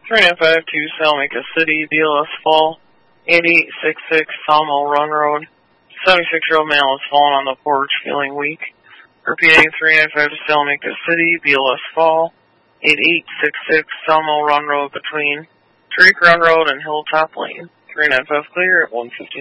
3952 Salmica City, BLS Fall, 8866 Sawmill Run Road. 76-year-old male has fallen on the porch, feeling weak. Repeating, 395 Salmica City, BLS Fall, 8866 Sawmill Run Road between Creek Run Road and Hilltop Lane. 395 clear at 1:50.